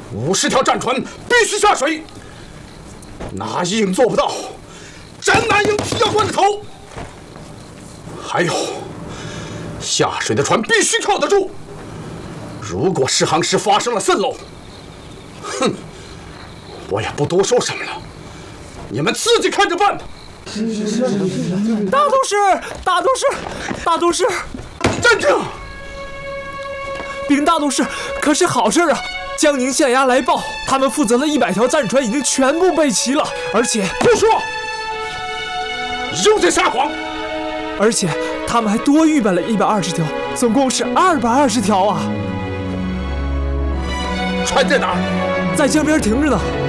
50条战船必须下水。拿硬做不到，斩南营提要官的头。还有，下水的船必须靠得住。如果试航时发生了渗漏，哼，我也不多说什么了，你们自己看着办吧。 大都师，大都师，大都师， 站住！ 禀大都师，可是好事啊！江宁县衙来报，他们负责的100条战船已经全部备齐了，而且不说，又在撒谎。 而且他们还多预备了120条，总共是220条啊！ 船在哪儿？ 在江边停着呢。